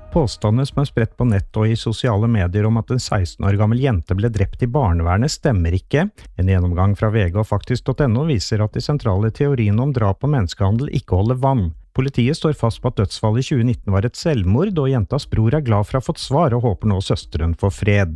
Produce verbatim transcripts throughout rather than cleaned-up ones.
Påstandene som er spredt på nett og i sosiale medier om at en seksten år gammel jente ble drept i barnevernet stemmer ikke. En gjennomgang fra V G og faktisk punktum no viser at de sentrale teoriene om drap og menneskehandel ikke holder vann. Politiet står fast på at dødsfallet i tjue nitten var et selvmord, og jentas bror er glad for å ha fått svar og håper nå søsteren får fred.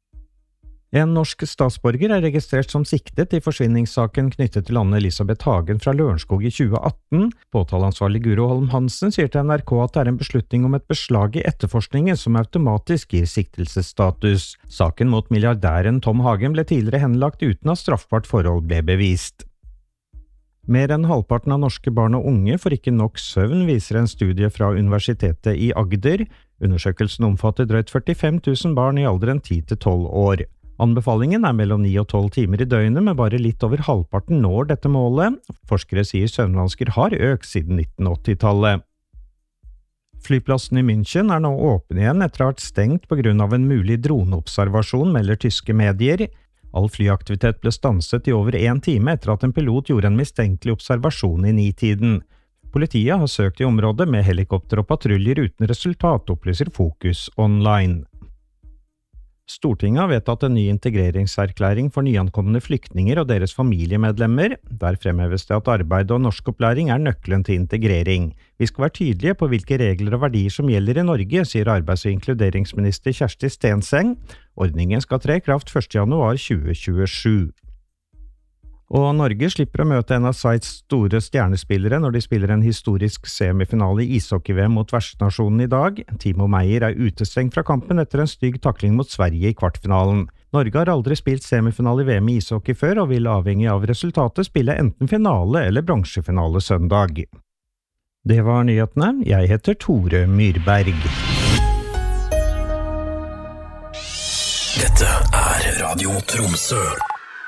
En norsk statsborger er registrert som siktet i forsvinningssaken knyttet til Anne-Elisabeth Hagen fra Lørenskog i tjue atten. Påtaleansvarlig Guro Holm Hansen sier til N R K at det er en beslutning om et beslag i etterforskningen som automatisk gir siktelsesstatus. Saken mot milliardæren Tom Hagen ble tidligere henlagt uten at straffbart forhold ble bevist. Mer enn halvparten av norske barn og unge får ikke nok søvn, viser en studie fra Universitetet i Agder. Undersøkelsen omfatter drøyt førtifem tusen barn i alderen ti til tolv år. Anbefalingen er mellom ni og tolv timer i døgnet, men bare litt over halvparten når dette målet. Forskere sier søvnvansker har økt siden nitten åtti-tallet. Flyplassen i München er nå åpen igjen etter å ha vært stengt på grunn av en mulig droneobservasjon, melder tyske medier. All flyaktivitet ble stanset i over en time etter at en pilot gjorde en mistenkelig observasjon i nitiden. Politiet har søkt i området med helikopter og patruljer uten resultat, opplyser Fokus Online. Stortinget har vedtatt en ny integreringserklæring for nyankomne flyktninger og deres familiemedlemmer. Der fremheves det at arbeid og norskopplæring er nøkkelen til integrering. Vi skal være tydelige på hvilke regler og verdier som gjelder i Norge, sier arbeids- og inkluderingsminister Kjersti Stenseng. Ordningen skal tre i kraft første januar tjue tjuesju. Og Norge slipper å møte en av Sveits store stjernespillere når de spiller en historisk semifinale i ishockey-V M mot vertsnasjonen i dag. Timo Meyer er utestengt fra kampen etter en stygg takling mot Sverige i kvartfinalen. Norge har aldri spilt semifinale i V M i ishockey før, og vil avhengig av resultatet spille enten finale eller bronsefinale søndag. Det var nyhetene. Jeg heter Tore Myrberg. Dette er Radio Tromsø.